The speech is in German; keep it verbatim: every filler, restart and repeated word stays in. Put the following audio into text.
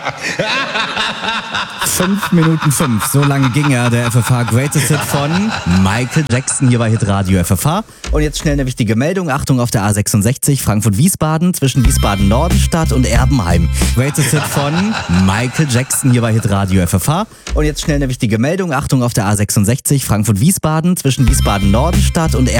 Fünf Minuten fünf, so lange ging er, der F F H Greatest Hit von Michael Jackson hier bei Hitradio F F H. Und jetzt schnell eine wichtige Meldung, Achtung auf der A sechsundsechzig, Frankfurt-Wiesbaden, zwischen Wiesbaden-Nordenstadt und Erbenheim. Greatest Hit von Michael Jackson hier bei Hitradio F F H. Und jetzt schnell eine wichtige Meldung, Achtung auf der A sechsundsechzig, Frankfurt-Wiesbaden, zwischen Wiesbaden-Nordenstadt und Erbenheim.